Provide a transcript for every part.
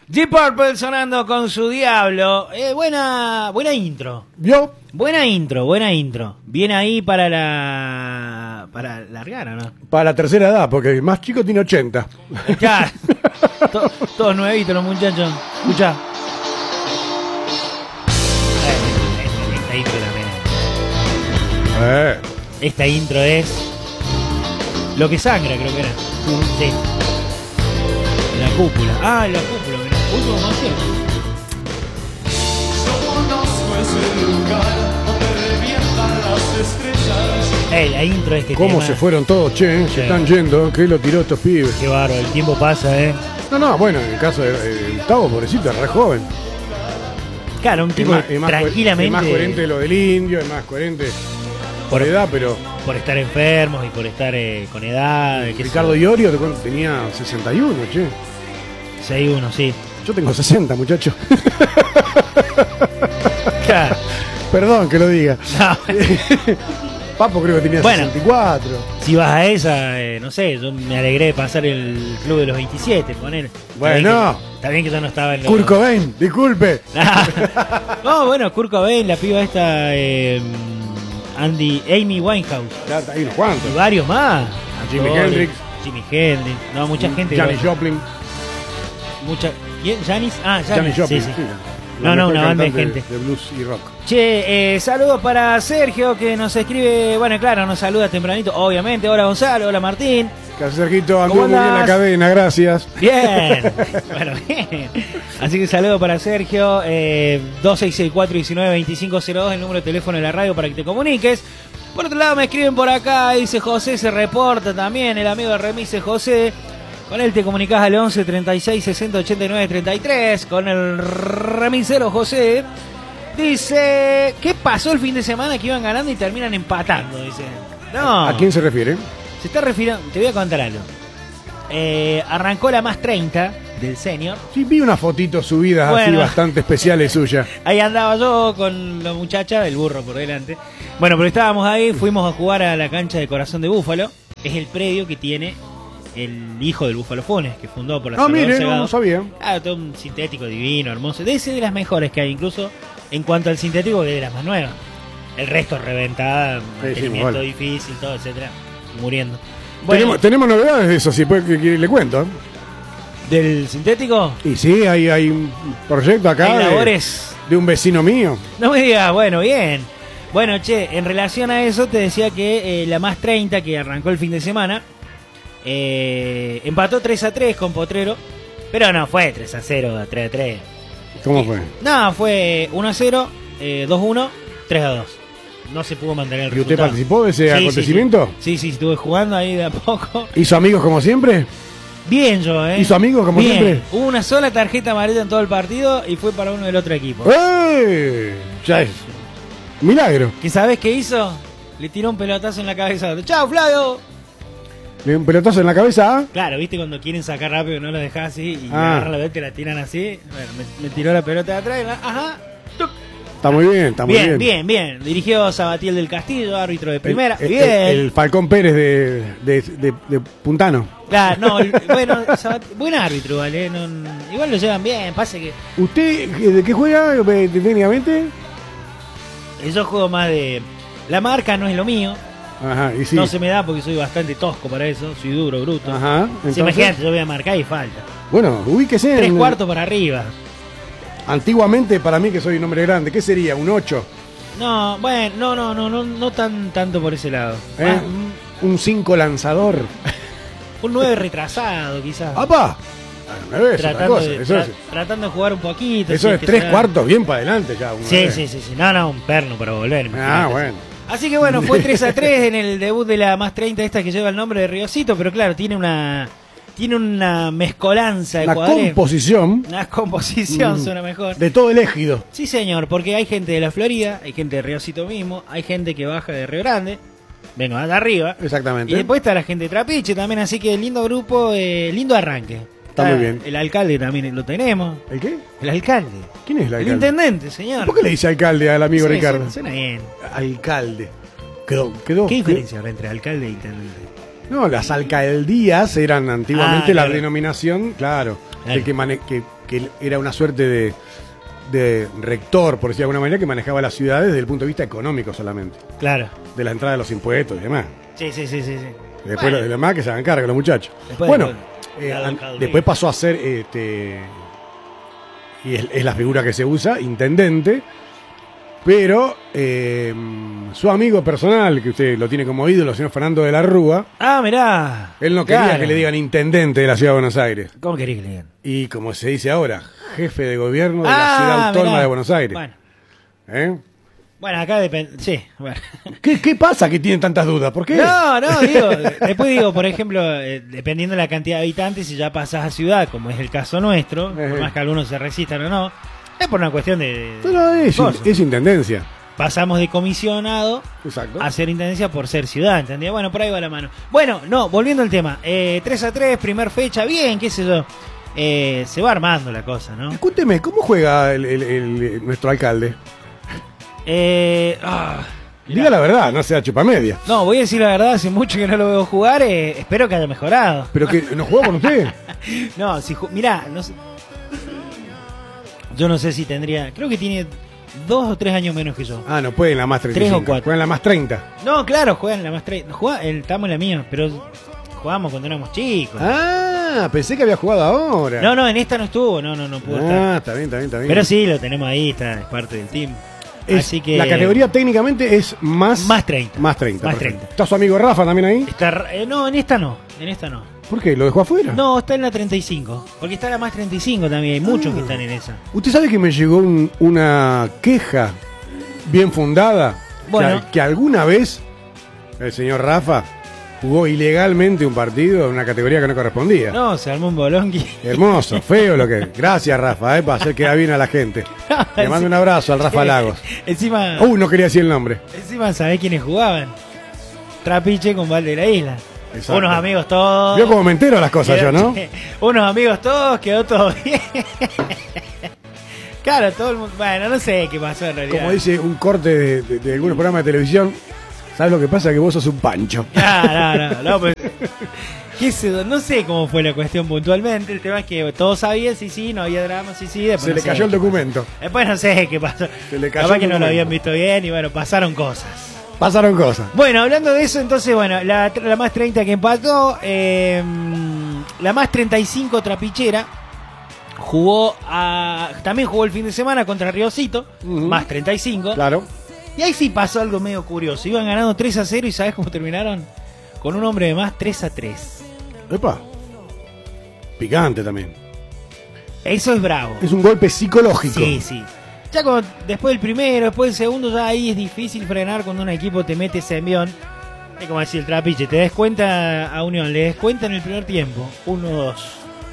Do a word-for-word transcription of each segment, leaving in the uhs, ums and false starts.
Deep Purple sonando con su Diablo. Eh, buena, buena intro. ¿Vio? Buena intro, buena intro. Bien ahí para la... para largar, ¿o no? Para la tercera edad, porque el más chico tiene ochenta. Claro. To- todos nuevitos los muchachos. Escuchá. Eh, Esta intro también. Eh. Esta intro es... Lo que sangra, creo que era. Sí. La cúpula. Ah, la cúpula, mirá. Último concierto. Ey, la intro es que ¿Cómo tema... se fueron todos, che? Sí. Se están yendo. ¿Qué lo tiró estos pibes? Qué bárbaro, el tiempo pasa, eh. No, no, bueno, en el caso de eh, Gustavo, pobrecito, es re joven. Claro, un Es tipo más, es más co- tranquilamente... es más coherente lo del indio, es más coherente por edad, pero... Por estar enfermos y por estar eh, con edad. qué sé Ricardo yo. Iorio, ¿de cuánto tenía? sesenta y uno, che. seis uno, sí. Yo tengo sesenta, muchacho. Claro. Perdón que lo diga. No. Papo creo que tenía Bueno. sesenta y cuatro. Si vas a esa, eh, no sé, yo me alegré de pasar el club de los veintisiete, poner. Bueno. Está bien que yo no estaba en los... Kurt Cobain, disculpe. No, bueno, Kurt Cobain, la piba esta, eh, Andy, Amy Winehouse. Ya, hay unos cuantos. Y varios más. Jimi Actores, Hendrix. Jimi Hendrix. No, mucha gente. Janis Joplin. Mucha... ¿Quién? ¿Janis? Ah, Janis. Janis Joplin, Sí, sí. sí. No, La no, mejor una banda de cantante gente. De blues y rock. Che, eh, saludos para Sergio que nos escribe, bueno, claro, nos saluda tempranito, obviamente. Hola Gonzalo, hola Martín. Que hace Sergito, ¿Cómo anduvo muy bien la andás? cadena, gracias. Bien, bueno, bien. Así que saludo para Sergio, eh, dos seis seis cuatro, uno nueve, dos cinco cero dos, el número de teléfono de la radio para que te comuniques. Por otro lado me escriben por acá, dice José, se reporta también, el amigo de Remise José. Con él te comunicás al once, treinta y seis, sesenta, ochenta y nueve, treinta y tres. Con el remisero José. Dice, ¿qué pasó el fin de semana que iban ganando y terminan empatando? Dice, no. ¿A quién se refiere? Se está refiriendo, te voy a contar algo. Eh, arrancó la más treinta del senior. Sí, vi unas fotitos subidas así Bueno. bastante especiales suyas. Ahí andaba yo con la muchacha, el burro por delante. Bueno, pero estábamos ahí, fuimos a jugar a la cancha de Corazón de Búfalo. Es el predio que tiene el hijo del Búfalo Funes, que fundó por la Ah, Salvador mire, no, Segado. no sabía. Ah, todo un sintético divino, hermoso. De ese de las mejores que hay, incluso en cuanto al sintético, que es de las más nuevas. El resto reventada, mantenimiento vale. difícil, todo, etcétera, muriendo. Bueno, Tenemos, tenemos novedades de eso, si puede que, que le cuento. del sintético, Y sí, hay, hay un proyecto acá hay de, labores. de un vecino mío. No me digas, bueno, bien. Bueno, che, en relación a eso, te decía que eh, la más treinta, que arrancó el fin de semana, eh, empató tres a tres con Potrero, pero no fue tres a cero, tres a tres. ¿Cómo fue? No, fue uno a cero, eh, dos a uno, tres a dos. No se pudo mantener el ¿Y usted resultado. participó de ese Sí, sí, acontecimiento? Sí, sí, sí, estuve jugando ahí de a poco. ¿Hizo amigos como siempre? Bien yo, ¿eh? ¿Hizo amigos como Bien. siempre? Hubo una sola tarjeta amarilla en todo el partido y fue para uno del otro equipo. ¡Eh! Ya es. Milagro. ¿Qué sabés qué hizo? Le tiró un pelotazo en la cabeza. ¡Chao, Flavio! Le dio un pelotazo en la cabeza. ¿Ah? Claro, viste cuando quieren sacar rápido no lo dejás así y Ah. agarran la pelota y la tiran así. Bueno, me, me tiró la pelota de atrás y la- ajá. tuc. Está muy bien, está muy Bien, bien. bien, bien. Dirigió Sabatiel del Castillo, árbitro de primera. El, el- bien. el- el Falcón Pérez de, de, de- de Puntano. Claro, no, el- bueno, Sabat- buen árbitro, ¿vale? No, no- igual lo llevan bien, pasa que ¿Usted de qué juega eh, técnicamente? yo juego más de... La marca no es lo mío, Ajá, y sí. no se me da porque soy bastante tosco para eso, soy duro, bruto. Ajá, Si entonces, imagínate, yo voy a marcar y falta. bueno, ubíquese. Tres en- cuartos para arriba. Antiguamente, para mí que soy un hombre grande, ¿qué sería? ¿Un ocho? No, bueno, no, no, no, no, no tan tanto por ese lado. ¿Eh? Más, mm, ¿Un cinco lanzador? un nueve retrasado, quizás. ¡Apa! Ah, no es otra Tratando, cosa, de, eso tra- es, tratando de jugar un poquito. eso si es que tres se da. cuartos bien para adelante ya. un Sí, nueve. sí, sí, sí. No, no, un perno para volver. Ah, imagínate. bueno. Así que bueno, fue tres a tres en el debut de la más treinta esta que lleva el nombre de Riosito, pero claro, tiene una tiene una mezcolanza de La jugadores. composición Una composición Mm. suena mejor. de todo el ejido. Sí, señor, porque hay gente de la Florida, hay gente de Riosito mismo, hay gente que baja de Río Grande, vengo de allá arriba. Exactamente. Y después está la gente de Trapiche también, así que lindo grupo, eh, lindo arranque. Está muy bien. El alcalde también lo tenemos. ¿El qué? El alcalde. ¿Quién es el El alcalde? intendente, señor. ¿Por qué le dice alcalde al amigo Sí, Ricardo? Suena, suena bien. Alcalde. Quedó, quedó. ¿Qué diferencia habrá entre alcalde e intendente? No, las alcaldías eran antiguamente Ah, la claro. denominación, claro, Claro. el que, mane- que que él era una suerte de, de rector, por decirlo de alguna manera, que manejaba las ciudades desde el punto de vista económico solamente. Claro. De la entrada de los impuestos y demás. Sí, sí, sí, sí. sí. Y después Bueno. los demás que se hagan cargo, los muchachos. Después bueno, de- eh, de- an- de- después pasó a ser, este, y es, es la figura que se usa, intendente, pero eh, su amigo personal, que usted lo tiene como ídolo, el señor Fernando de la Rúa, Ah, mirá. él no quería Claro. que le digan intendente de la Ciudad de Buenos Aires. ¿Cómo querés que le digan? Y como se dice ahora, jefe de gobierno de Ah, la Ciudad Autónoma mirá. de Buenos Aires. Bueno, ¿Eh? bueno acá depende. Sí, bueno. ¿Qué, ¿Qué pasa que tienen tantas dudas? ¿Por qué? No, no, digo, después digo, por ejemplo, eh, dependiendo de la cantidad de habitantes, si ya pasás a ciudad, como es el caso nuestro, Ejé. por más que algunos se resistan o no, es por una cuestión de... No, no, es, cosas. es intendencia. Pasamos de comisionado Exacto. a ser intendencia por ser ciudad, ¿entendés? Bueno, por ahí va la mano. Bueno, no, volviendo al tema, eh, tres a tres, primer fecha, bien, qué sé yo, eh, se va armando la cosa, ¿no? Escúcheme, ¿cómo juega el, el- el- nuestro alcalde? Eh, ah, mirá. Diga la verdad, no sea chupamedia. No, voy a decir la verdad, hace mucho que no lo veo jugar, eh, espero que haya mejorado. Pero que no jugó con usted. No, si ju- mirá, no sé. Yo no sé si tendría, creo que tiene dos o tres años menos que yo. Ah, no puede en la más treinta y cinco. Tres o cuatro. Juega en la más treinta. No, claro, juegan en la más tre- juega, el, estamos en la mía, pero jugamos cuando éramos chicos. Ah, pensé que había jugado ahora. No, no, en esta no estuvo, no, no, no pudo estar. Ah, está bien, está bien, está bien. Pero sí, lo tenemos ahí, está, es parte del team. Es- Así que La categoría técnicamente es más... Más treinta. Más treinta. Más perfecto. treinta. ¿Está su amigo Rafa también ahí? Está, eh, no, en esta no, en esta no. ¿Por qué? ¿Lo dejó afuera? No, está en la treinta y cinco, porque está la más treinta y cinco también, hay muchos Ah. que están en esa. Usted sabe que me llegó un- una queja bien fundada. Bueno. Que, que alguna vez el señor Rafa jugó ilegalmente un partido en una categoría que no correspondía. No, se armó un bolonqui. Hermoso, feo lo que. Gracias, Rafa, eh, para hacer quedar bien a la gente. Le mando un abrazo al Rafa Lagos. Encima, Uy, no quería decir el nombre. encima sabés quiénes jugaban. Trapiche con Valde de la Isla. Exacto. Unos amigos todos. Vio como me entero de las cosas yo, ¿no? Unos amigos todos, quedó todo bien. Claro, todo el mundo. Bueno, no sé qué pasó en realidad. Como dice un corte de, de- de algunos programas de televisión, ¿sabes lo que pasa? Que vos sos un pancho. No, no, no, no, pues, qué sé yo, no sé cómo fue la cuestión puntualmente. El tema es que todos sabían, sí, sí, no había drama, sí, sí. Después Se no le sé cayó el qué documento. pasó. Después no sé qué pasó. Se le cayó Capaz el que no lo documento. habían visto bien y bueno, pasaron cosas. Pasaron cosas. Bueno, hablando de eso, entonces, bueno, la, la más treinta que empató, eh, la más treinta y cinco Trapichera, jugó a, también jugó el fin de semana contra Riosito, Ujú. más treinta y cinco. Claro. Y ahí sí pasó algo medio curioso. Iban ganando tres a cero y ¿sabes cómo terminaron? Con un hombre de más, tres a tres. Epa. Picante también. Eso es bravo. Es un golpe psicológico. Sí, sí. Ya cuando, después del primero, después del segundo, ya ahí es difícil frenar cuando un equipo te mete ese envión. Es como decir el Trapiche, te descuenta a Unión, le descuenta en el primer tiempo, uno dos.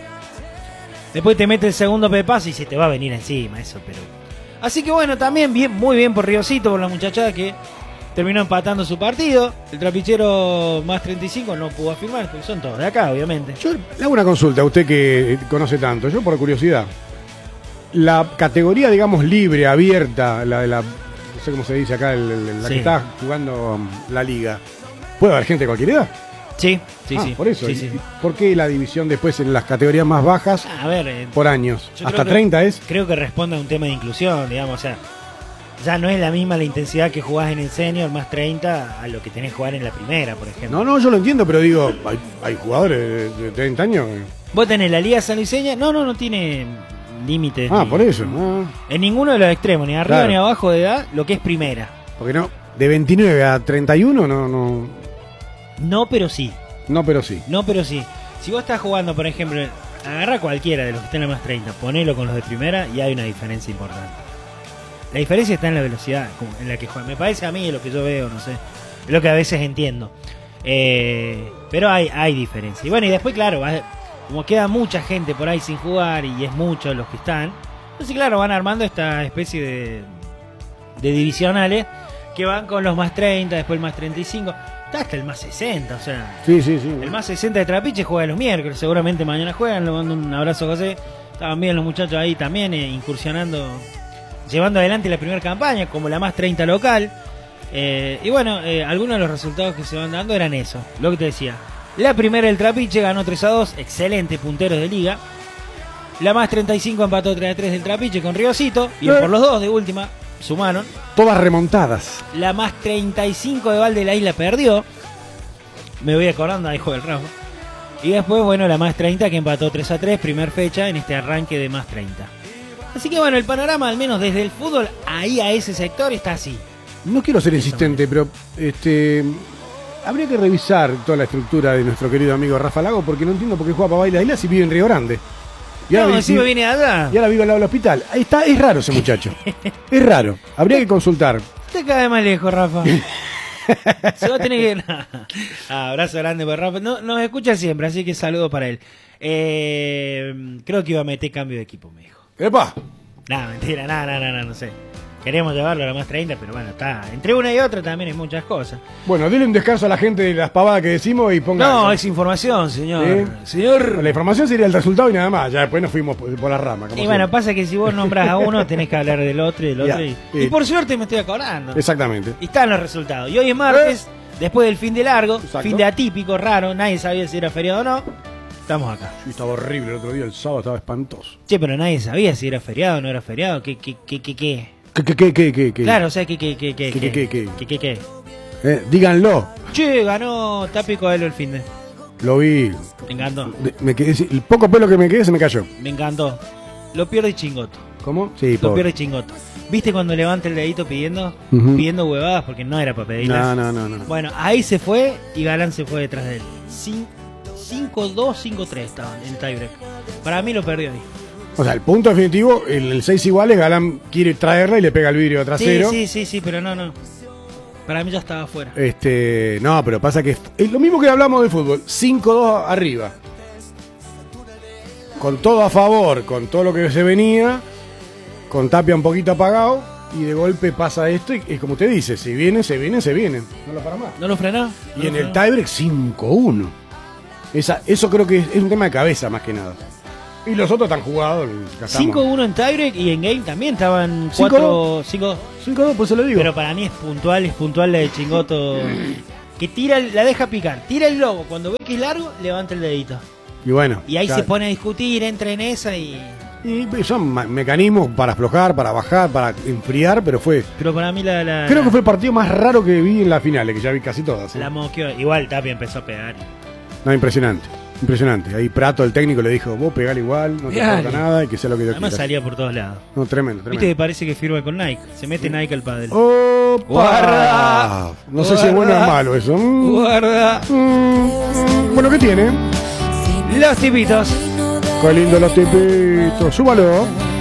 Después te mete el segundo pepazo y se te va a venir encima eso, pero... Así que bueno, también bien, muy bien por Riosito, por la muchachada que terminó empatando su partido. El Trapichero más treinta y cinco no pudo afirmar, porque son todos de acá, obviamente. Yo le hago una consulta a usted que conoce tanto, yo por curiosidad. La categoría, digamos, libre, abierta, la de la, no sé cómo se dice acá, el- el- la Sí. que está jugando um, la liga, ¿puede haber gente de cualquier edad? Sí, sí, Ah, sí. por eso. Sí, ¿Y- sí. y ¿Por qué la división después en las categorías más bajas A ver, eh, por años? Yo ¿Hasta creo que- treinta es? creo que responde a un tema de inclusión, digamos, o sea, ya no es la misma la intensidad que jugás en el senior más treinta a lo que tenés que jugar en la primera, por ejemplo. No, no, yo lo entiendo, pero digo, hay, hay jugadores de, de treinta años. que- Vos tenés la Liga Sanluiseña, no, no, no tiene límite. Ah, ni- por eso. ah. En ninguno de los extremos, ni arriba Claro. ni abajo de edad, lo que es primera. Porque no, de veintinueve a treinta y uno no, no, No, pero sí, no, pero sí. no, pero sí. Si vos estás jugando, por ejemplo, agarra cualquiera de los que estén en la más treinta, ponelo con los de primera y hay una diferencia importante. La diferencia está en la velocidad como en la que juegan. Me parece a mí lo que yo veo, no sé. Es lo que a veces entiendo. Eh, pero hay, hay diferencia. Y bueno, y después, claro, va- como queda mucha gente por ahí sin jugar y es muchos los que están. Entonces, claro, van armando esta especie de, de divisionales que van con los más treinta, después el más treinta y cinco. Está hasta el más sesenta, o sea. Sí, sí, sí. El más sesenta de Trapiche juega los miércoles, seguramente mañana juegan. Le mando un abrazo a José. Estaban bien los muchachos ahí también, eh, incursionando, llevando adelante la primera campaña, como la más treinta local. Eh, y bueno, eh, algunos de los resultados que se van dando eran eso, lo que te decía. La primera del Trapiche ganó tres a dos, excelente punteros de liga. La más treinta y cinco empató tres a tres del Trapiche con Riosito. Y Eh. por los dos de última sumaron. Todas remontadas. La más treinta y cinco de Val de la Isla perdió. Me voy acordando, ahí juega el Rafa. Y después, bueno, la más treinta que empató tres a tres, primer fecha en este arranque de más treinta. Así que bueno, el panorama, al menos desde el fútbol, ahí a ese sector está así. No quiero ser insistente, pero este habría que revisar toda la estructura de nuestro querido amigo Rafa Lago, porque no entiendo por qué juega para Bailas Islas si vive en Río Grande. Y ahora, No, vi- si me viene allá. y ahora vive al lado del hospital. Ahí está, es raro ese muchacho. Es raro. Habría que consultar. Te cae más lejos, Rafa. Se va a tener que... Ah, abrazo grande para Rafa. No, nos escucha siempre, así que saludo para él. Eh, creo que iba a meter cambio de equipo, me dijo. ¡Epa! No, mentira, no, no, no, no, no sé. Queremos llevarlo a la más treinta, pero bueno, está. Entre una y otra también hay muchas cosas. Bueno, dile un descanso a la gente de las pavadas que decimos y ponga. No, es información, señor. ¿Sí? Señor. La información sería el resultado y nada más. Ya después nos fuimos por, por la rama. como Y bueno, siempre. pasa que si vos nombras a uno, tenés que hablar del otro y del otro. Ya, Y, sí. y por suerte me estoy acordando. Exactamente. Y están los resultados. Y hoy es martes, después del fin de largo, Exacto. fin de atípico, raro, nadie sabía si era feriado o no. Estamos acá. Sí, estaba horrible el otro día, el sábado estaba espantoso. Che, pero nadie sabía si era feriado o no era feriado. ¿Qué, qué, qué, qué, qué? ¿Qué, qué, qué, qué, qué, qué? Claro, o sea, ¿qué, qué, qué, qué, ¿Qué, qué, qué, qué? qué, qué, qué? Eh, díganlo. Che, ganó Tápico Aelo el fin de. Lo vi. Me encantó. De- Me quedé, el poco pelo que me quedé se me cayó. Me encantó. Lo pierde Chingoto. ¿Cómo? Sí, Lo pobre. pierde Chingoto. ¿Viste cuando levanta el dedito pidiendo? Ujú. Pidiendo huevadas porque no era para pedirlas. No, no, no, no. Bueno, ahí se fue y Galán se fue detrás de él. cinco dos, cinco tres estaban en tiebreak. Para mí lo perdió ahí. O sea, el punto definitivo, el, el seis iguales, Galán quiere traerla y le pega el vidrio trasero. Sí, sí, sí, sí, pero no, no. Para mí ya estaba afuera. Este, no, pero pasa que es, es lo mismo que hablamos de fútbol, cinco dos arriba. Con todo a favor, con todo lo que se venía, con Tapia un poquito apagado, y de golpe pasa esto, y es como usted dice, si viene, se viene, se viene. No lo para más. ¿No lo frenó? ¿No Y lo en el frenó? tiebreak cinco uno. Esa, eso creo que es, es un tema de cabeza más que nada. Y los otros están jugados. ya estamos. cinco uno en tiebreak y en game también estaban cinco cuatro dos. cinco dos. cinco dos, pues se lo digo. Pero para mí es puntual, es puntual la de Chingoto. Que tira, el- la deja picar, tira el logo, cuando ve que es largo, levanta el dedito. y bueno. Y ahí ya- se pone a discutir, entra en esa y... Y son ma- mecanismos para aflojar, para bajar, para enfriar, pero fue. Pero para mí la... la Creo que fue el partido más raro que vi en las finales, que ya vi casi todas. ¿eh? La moqueó. Igual Tapia empezó a pegar. No, impresionante. Impresionante. Ahí Prato, el técnico, le dijo: vos pegale igual, no te Pegale. importa nada y que sea lo que Dios Además quiera. salía por todos lados. No, tremendo, Viste que tremendo. parece que firma con Nike. Se mete Nike al padre. ¡Opa! Guarda. No sé si es bueno o malo eso. Mm, Guarda. mm, bueno, ¿qué tiene? Los tipitos. Qué lindo los tipitos. Súbalo.